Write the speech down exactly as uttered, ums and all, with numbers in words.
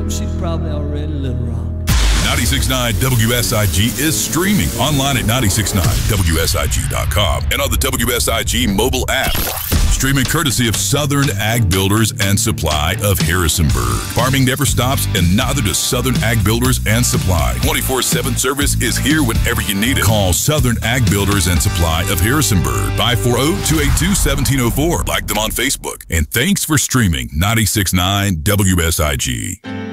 home, she's probably already Little Rock. ninety-six point nine W S I G is streaming online at nine six nine W S I G dot com and on the W S I G mobile app. Streaming courtesy of Southern Ag Builders and Supply of Harrisonburg. Farming never stops, and neither does Southern Ag Builders and Supply. twenty-four seven service is here whenever you need it. Call Southern Ag Builders and Supply of Harrisonburg, five four zero, two eight two, one seven zero four. Like them on Facebook. And thanks for streaming ninety-six point nine W S I G.